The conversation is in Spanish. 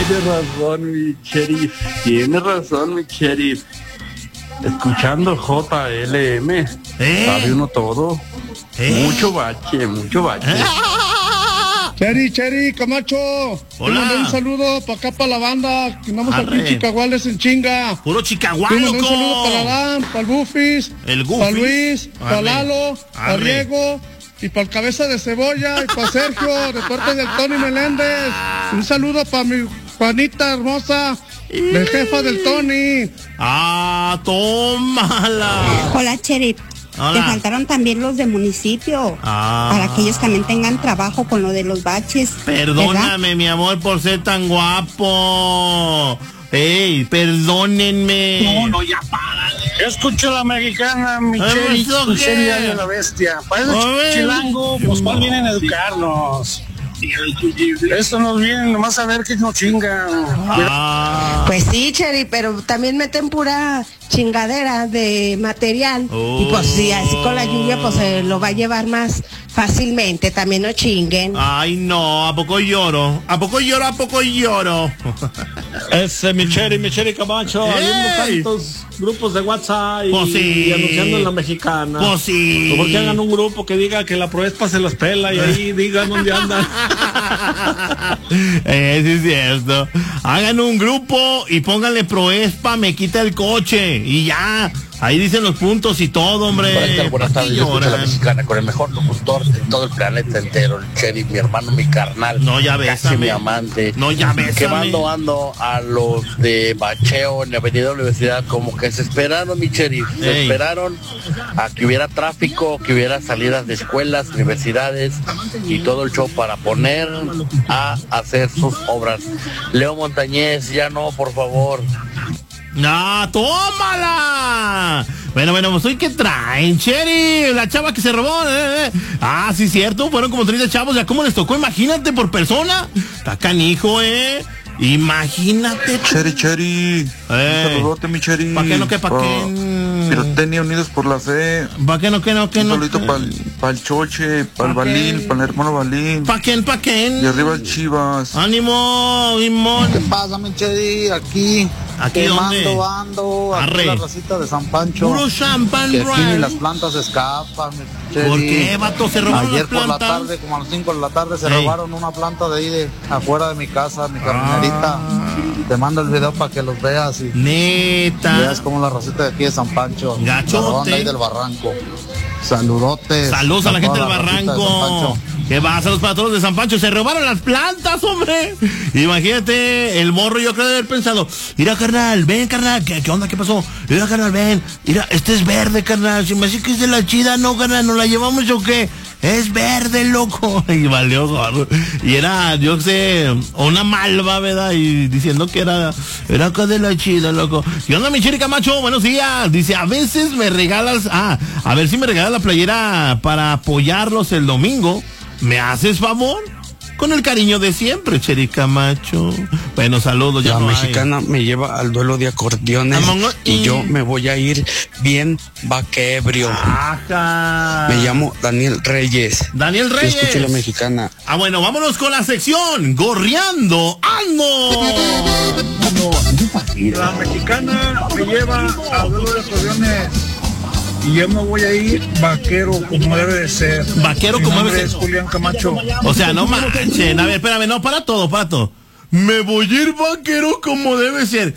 mi sheriff. Tiene razón, mi sheriff. Escuchando JLM, sabe uno todo. Mucho bache. Cheri, Camacho. Hola. Te mandé un saludo para acá, para la banda. Que andamos aquí en Chicaguales en chinga. Puro Chicagual, loco. Un saludo para Adán, para el Bufis, para Luis, para Lalo, para Diego, y para el Cabeza de Cebolla, y para Sergio, de parte del Tony Meléndez. Un saludo para mi Juanita hermosa, de jefa del Tony. Tómala. Hola, Cheri. Hola. Te faltaron también los de municipio, para que ellos también tengan trabajo con lo de los baches. Perdóname, ¿verdad? mi amor, por ser tan guapo. Ey, perdónenme. No, ya párale. Escucha la mexicana, mi Cheri, tu serie de la bestia. Para ese chilango, pues más vienen a educarnos. Esto nos viene nomás a ver que nos chingan. Pues sí, Cheri, pero también meten pura chingadera de material. Y pues sí, así con la lluvia pues se lo va a llevar más fácilmente. También no chinguen. Ay, no, ¿a poco lloro? ¿A poco lloro? Ese mi Cheri Camacho, habiendo tantos grupos de WhatsApp Pues sí. y anunciando en la mexicana. Pues sí. ¿Por qué hagan un grupo que diga que la Proespa se los pela y ahí digan dónde andan? Sí es cierto. Hagan un grupo y pónganle Proespa, me quita el coche y ya. Ahí dicen los puntos y todo, hombre. Buenas tardes, yo escucho la mexicana con el mejor locutor de todo el planeta entero, el Cheri, mi hermano, mi carnal. No, ya bésame. Casi mi amante. No, ya bésame. Quemando ando a los de bacheo en la Avenida Universidad, como que se esperaron, mi Cheri. Se esperaron a que hubiera tráfico, que hubiera salidas de escuelas, universidades y todo el show para poner a hacer sus obras. Leo Montañez, ya no, por favor. ¡No, tómala! Bueno, pues hoy, ¿qué traen, Cheri? La chava que se robó. Sí, cierto, fueron como 30 chavos. ¿Ya cómo les tocó? Imagínate, por persona. Está canijo, Imagínate. Cheri. Un saludote, mi Cheri. ¿Pa' qué no, pa' qué? Pirotecnia Unidos por la Fe. ¿Pa' qué no? Un saludito para el Choche, para el Balín, para el hermano Balín. ¿Pa' quién? Y arriba el Chivas. ¡Ánimo, Limón! ¿Qué pasa, mi Cheri? Aquí ¿dónde? Ando, aquí la racita de San Pancho. Puro champán, que aquí ni las plantas escapan, mi Cheri. ¿Por qué, vato? ¿Se robaron ayer las plantas? Por la tarde, como a las 5 de la tarde, se robaron una planta de ahí, de afuera de mi casa, mi carnicerita. Te mando el video para que los veas y neta. Veas como la racita de aquí de San Pancho. Gachote. La ronda ahí del Barranco. Saludotes. Saludos a la gente del Barranco. ¿Qué va? Saludos para todos de San Pancho. Se robaron las plantas, hombre. Imagínate, el morro, yo creo de haber pensado, mira, carnal, ven, carnal, ¿qué onda? ¿Qué pasó? Mira, carnal, ven. Mira, este es verde, carnal. Si me hace que es de la chida, no, carnal, ¿nos la llevamos o qué? Es verde, loco. Y valió gorro. Y era, yo sé, una malva, ¿verdad? Y diciendo que era acá de la chida, loco. ¿Qué onda, mi Cheri Camacho? Buenos días. Dice, a veces me regalas, a ver si me regalas la playera para apoyarlos el domingo. ¿Me haces favor? Con el cariño de siempre, Cheri Camacho. Bueno, saludos. La mexicana me lleva al duelo de acordeones y yo me voy a ir bien vaquebrio. Me llamo Daniel Reyes. Daniel Reyes. Yo escucho la mexicana. Bueno, vámonos con la sección Gorreando Ando. La mexicana me lleva al duelo de acordeones. Y yo me voy a ir vaquero como debe de ser. Vaquero como debe ser. Es Julián Camacho. O sea, no manchen. A ver, espérame, no, para todo. Me voy a ir vaquero como debe ser.